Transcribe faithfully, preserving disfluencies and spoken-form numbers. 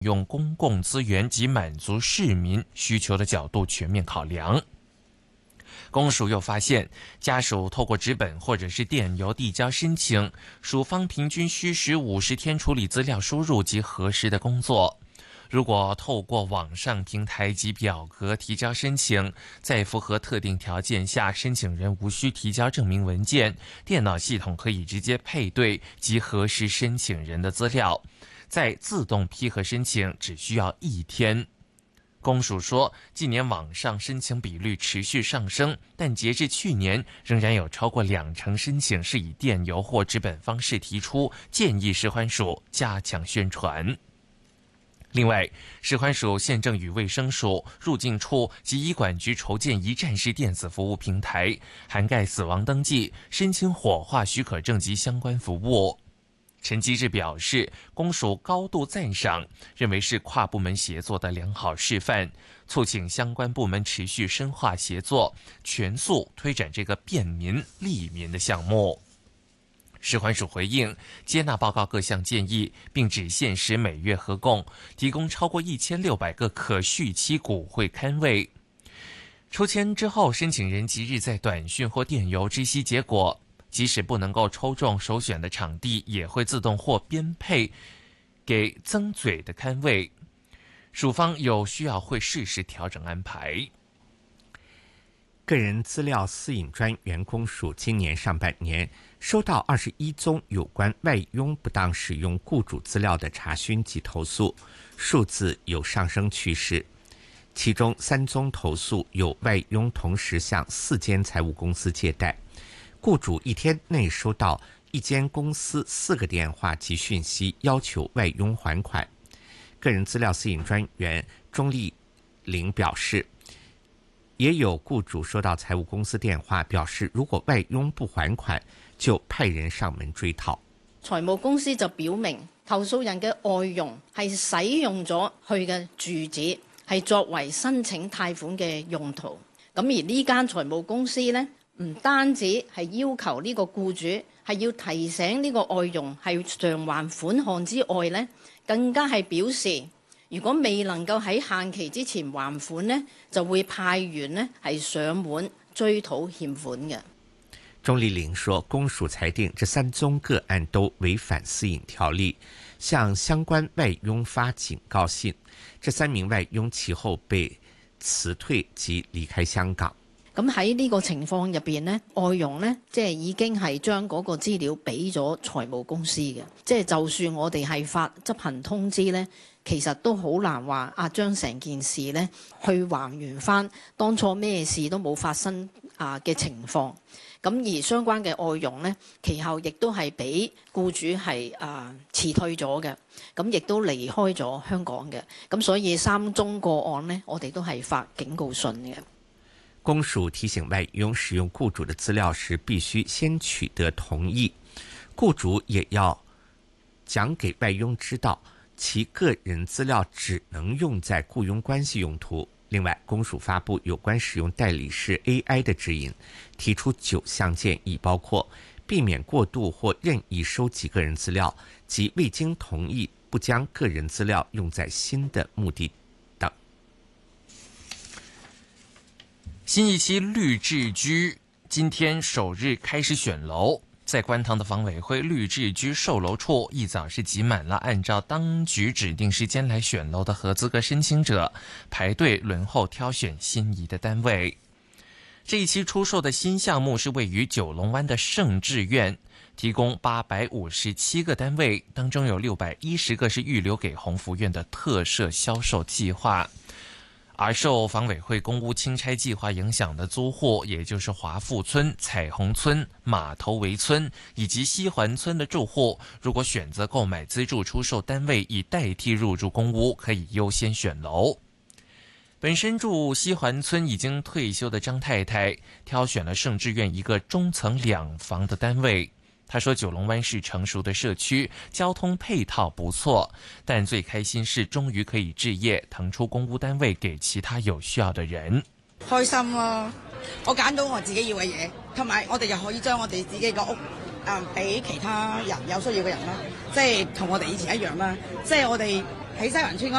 用公共资源及满足市民需求的角度全面考量。公署又发现，家属透过纸本或者是电邮递交申请，署方平均需时五十天处理资料输入及核实的工作。如果透过网上平台及表格提交申请，在符合特定条件下，申请人无需提交证明文件，电脑系统可以直接配对及核实申请人的资料，再自动批核申请，只需要一天。公署说，近年网上申请比率持续上升，但截至去年，仍然有超过两成申请是以电邮或纸本方式提出，建议食环署加强宣传。另外，食环署现正与卫生署、入境处及医管局筹建一站式电子服务平台，涵盖死亡登记、申请火化许可证及相关服务。陈基志表示，公署高度赞赏，认为是跨部门协作的良好示范，促请相关部门持续深化协作，全速推展这个便民利民的项目。食环署回应，接纳报告各项建议，并只限时每月核供，提供超过一千六百个可续期骨灰龛位。抽签之后，申请人即日在短讯或电邮知悉结果，即使不能够抽中首选的场地，也会自动或编配给增嘴的龛位。署方有需要会适时调整安排。 个人资料私隐专员公署今年上半年收到二十一宗有关外佣不当使用雇主资料的查询及投诉，数字有上升趋势。其中三宗投诉有外佣同时向四间财务公司借贷，雇主一天内收到一间公司四个电话及讯息要求外佣还款。个人资料私隐专员钟丽玲表示，也有雇主收到财务公司电話，表示如果外佣不還款，就派人上門追討。 財務公司就表明，投訴人嘅外傭係使用咗佢嘅住址，係作為申請貸款嘅用途。咁而呢間財務公司呢，唔單止係要求呢個僱主係要提醒呢個外傭係償還款項之外呢，更加係表示，如果未能夠喺限期之前還款呢，就會派員呢係上門追討欠款嘅。 钟丽玲说，公署裁定这三宗个案都违反私隐条例，向相关外佣发警告信。这三名外佣其後被辭退及離開香港。 咁喺呢個情況入邊呢，外傭呢，即係已經係將嗰個資料俾咗財務公司嘅，即係就算我哋係發執行通知呢，其實都好難話啊將成件事呢去還原翻當初咩事都冇發生啊嘅情況。咁而相關嘅外傭呢，其後亦都係俾僱主係啊辭退咗嘅，咁亦都離開咗香港嘅。咁所以三宗個案呢，我哋都係發警告信嘅。 公署提醒外佣使用雇主的资料时，必须先取得同意。雇主也要讲给外佣知道，其个人资料只能用在雇佣关系用途。另外，公署发布有关使用代理式 A I 的指引，提出九项建议，包括避免过度或任意收集个人资料，及未经同意不将个人资料用在新的目的。 新一期绿置居今天首日开始选楼，在观塘的房委会绿置居售楼处一早是挤满了按照当局指定时间来选楼的合资格申请者，排队轮候挑选心仪的单位。这一期出售的新项目是位于九龙湾的盛志苑，提供八百五十七个单位，当中有六百一十个是预留给鸿福苑的特设销售计划。而受房委会公屋清拆计划影响的租户，也就是华富村、彩虹村、马头围村以及西环村的住户，如果选择购买资助出售单位以代替入住公屋，可以优先选楼。本身住西环村已经退休的张太太，挑选了盛志苑一个中层两房的单位。他说，九龍灣是成熟的社區，交通配套不錯，但最開心是終於可以置業，騰出公屋單位給其他有需要的人。 開心咯！我揀到我自己要嘅嘢，同埋我哋又可以將我哋自己個屋誒俾其他人有需要嘅人啦，即係同我哋以前一樣啦。即係我哋喺西環村嗰